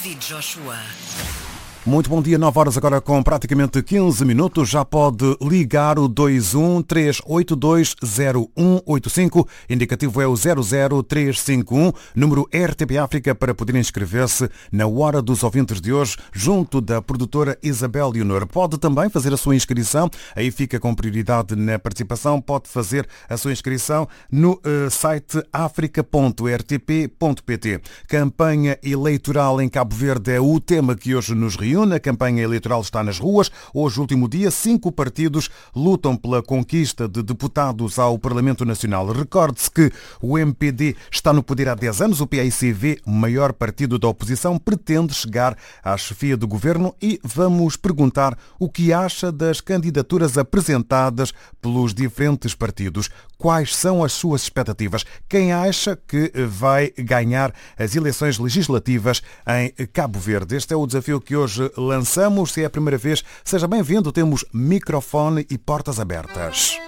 David Joshua. Muito bom dia, 9 horas agora com praticamente 15 minutos. Já pode ligar o 213820185, indicativo é o 00351, número RTP África, para poder inscrever-se na Hora dos Ouvintes de hoje, junto da produtora Isabel Leonor. Pode também fazer a sua inscrição, aí fica com prioridade na participação, pode fazer a sua inscrição no site africa.rtp.pt. Campanha eleitoral em Cabo Verde é o tema que hoje nos reúne. A campanha eleitoral está nas ruas. Hoje, último dia, 5 partidos lutam pela conquista de deputados ao Parlamento Nacional. Recorde-se que o MPD está no poder há 10 anos. O PAICV, o maior partido da oposição, pretende chegar à chefia do governo e vamos perguntar o que acha das candidaturas apresentadas pelos diferentes partidos. Quais são as suas expectativas? Quem acha que vai ganhar as eleições legislativas em Cabo Verde? Este é o desafio que hoje lançamos. Se é a primeira vez, seja bem-vindo. Temos microfone e portas abertas.